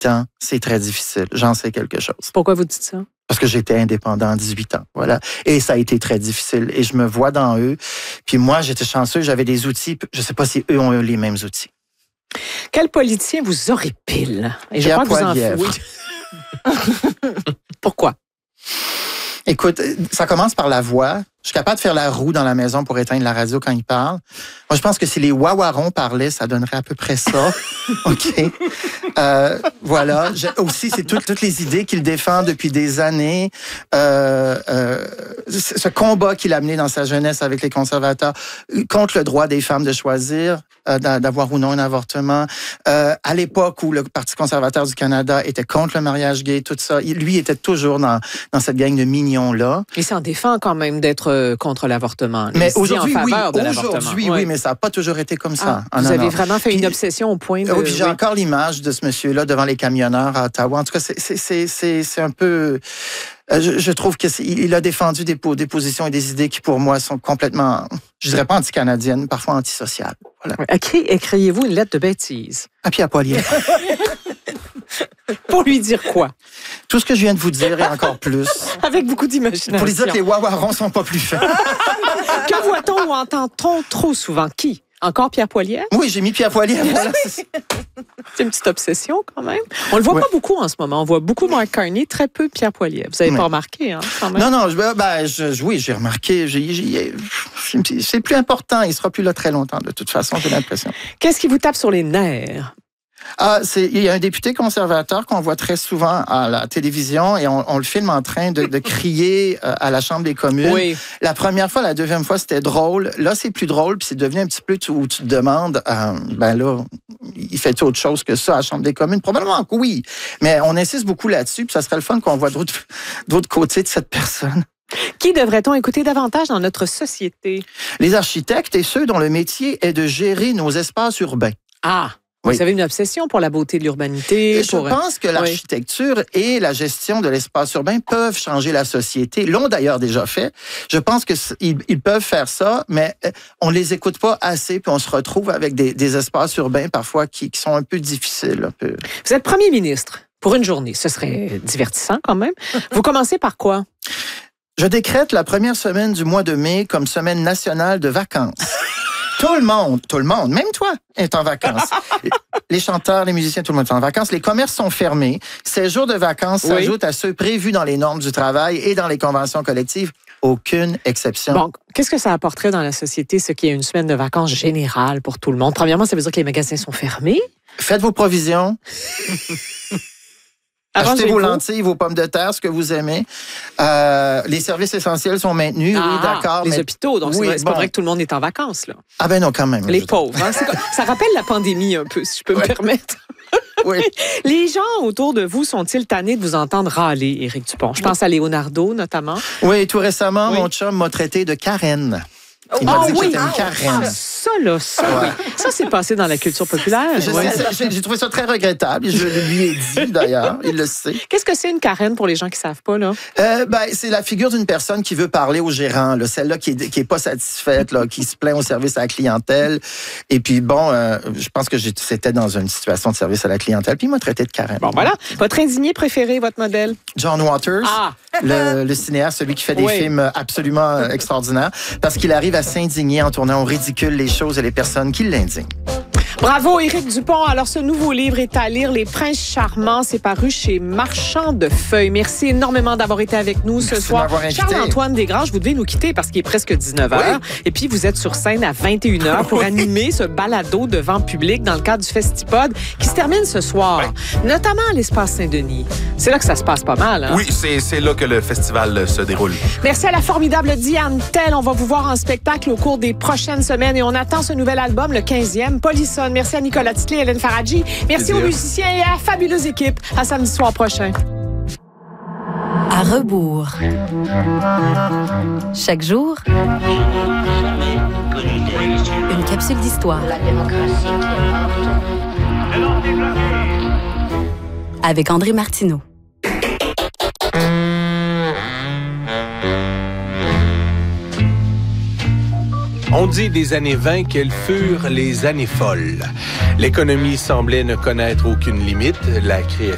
ans, c'est très difficile. J'en sais quelque chose. Pourquoi vous dites ça? Parce que j'étais indépendant à 18 ans, voilà. Et ça a été très difficile. Et je me vois dans eux. Puis moi, j'étais chanceux, j'avais des outils. Je sais pas si eux ont eu les mêmes outils. Quel politicien vous horripile? Et je Pierre crois que Poilievre. Pourquoi? Écoute, ça commence par la voix. Je suis capable de faire la roue dans la maison pour éteindre la radio quand il parle. Moi, je pense que si les Wawarons parlaient, ça donnerait à peu près ça. OK. Voilà. Aussi, c'est toutes les idées qu'il défend depuis des années. Ce combat qu'il a mené dans sa jeunesse avec les conservateurs contre le droit des femmes de choisir, d'avoir ou non un avortement. À l'époque où le Parti conservateur du Canada était contre le mariage gay, tout ça, lui était toujours dans cette gang de mignons-là. Il s'en défend quand même d'être contre l'avortement. Mais aujourd'hui, en faveur de l'avortement. Aujourd'hui, oui, mais ça n'a pas toujours été comme ça. Vous avez vraiment fait une obsession au point de... Oui, puis j'ai encore l'image de ce monsieur-là devant les camionneurs à Ottawa. En tout cas, c'est un peu... Je trouve qu'il a défendu des positions et des idées qui, pour moi, sont complètement, je dirais pas anti-canadiennes, parfois antisociales. Voilà. À qui écrivez-vous une lettre de bêtise? À Pierre Poilievre. Pour lui dire quoi? Tout ce que je viens de vous dire et encore plus. Avec beaucoup d'imagination. Pour lui dire que les Wawarons sont pas plus fins. Que voit-on ou entend-on trop souvent? Qui? Encore Pierre Poilievre? Oui, j'ai mis Pierre Poilievre. Voilà. C'est une petite obsession quand même. On le voit pas beaucoup en ce moment. On voit beaucoup Mark Carney, très peu Pierre Poilievre. Vous n'avez pas remarqué, hein, quand même? Non, oui, j'ai remarqué. C'est plus important. Il sera plus là très longtemps, de toute façon, j'ai l'impression. Qu'est-ce qui vous tape sur les nerfs? Il y a un député conservateur qu'on voit très souvent à la télévision et on le filme en train de crier à la Chambre des communes. Oui. La première fois, la deuxième fois, c'était drôle. Là, c'est plus drôle, puis c'est devenu un petit peu où tu te demandes, là, il fait autre chose que ça à la Chambre des communes? Probablement que oui, mais on insiste beaucoup là-dessus, puis ça serait le fun qu'on voit de l'autre côté de cette personne. Qui devrait-on écouter davantage dans notre société? Les architectes et ceux dont le métier est de gérer nos espaces urbains. Vous avez une obsession pour la beauté de l'urbanité. Je pense que l'architecture et la gestion de l'espace urbain peuvent changer la société. L'ont d'ailleurs déjà fait. Je pense qu'ils peuvent faire ça, mais on les écoute pas assez, puis on se retrouve avec des espaces urbains parfois qui sont un peu difficiles. Un peu. Vous êtes premier ministre pour une journée. Ce serait divertissant quand même. Vous commencez par quoi? Je décrète la première semaine du mois de mai comme semaine nationale de vacances. Tout le monde, même toi, est en vacances. Les chanteurs, les musiciens, tout le monde est en vacances. Les commerces sont fermés. Ces jours de vacances s'ajoutent à ceux prévus dans les normes du travail et dans les conventions collectives. Aucune exception. Bon, qu'est-ce que ça apporterait dans la société, ce qui est une semaine de vacances générale pour tout le monde? Premièrement, ça veut dire que les magasins sont fermés. Faites vos provisions. Achetez vos lentilles, vos pommes de terre, ce que vous aimez. Les services essentiels sont maintenus, oui, d'accord. Les hôpitaux, donc c'est pas vrai que tout le monde est en vacances, là. Ah ben non, quand même. Les pauvres. Hein, ça rappelle la pandémie un peu, si je peux me permettre. Oui. Les gens autour de vous sont-ils tannés de vous entendre râler, Éric Dupont? Je pense à Leonardo, notamment. Oui, tout récemment, mon chum m'a traité de Karen. Il m'a dit que j'étais une Karen. Ça, c'est passé dans la culture populaire. J'ai trouvé ça très regrettable. Je lui ai dit, d'ailleurs. Il le sait. Qu'est-ce que c'est une Karen pour les gens qui ne savent pas, là? C'est la figure d'une personne qui veut parler au gérant, là, celle-là qui est pas satisfaite, là, qui se plaint au service à la clientèle. Et puis, je pense que c'était dans une situation de service à la clientèle. Puis, il m'a traité de Karen. Bon, voilà. Votre indigné préféré, votre modèle? John Waters, le cinéaste, celui qui fait des films absolument extraordinaires, parce qu'il arrive à s'indigner en tournant au ridicule les choses et les personnes qui l'indignent. Bravo, Éric Dupont. Alors, ce nouveau livre est à lire, Les Princes charmants. C'est paru chez Marchand de Feuilles. Merci énormément d'avoir été avec nous ce soir. Charles-Antoine Desgranges, vous devez nous quitter parce qu'il est presque 19h. Oui. Et puis, vous êtes sur scène à 21h pour animer ce balado devant public dans le cadre du Festipod qui se termine ce soir, notamment à l'Espace Saint-Denis. C'est là que ça se passe pas mal. Hein? Oui, c'est là que le festival se déroule. Merci à la formidable Diane Tell. On va vous voir en spectacle au cours des prochaines semaines et on attend ce nouvel album, le 15e, Polisson. Merci à Nicolas Titley et Hélène Faradji. Merci aux musiciens et à la fabuleuse équipe. À samedi soir prochain. À rebours. Chaque jour, une capsule d'histoire. Avec André Martineau. On dit des années 20 qu'elles furent les années folles. L'économie semblait ne connaître aucune limite, la créativité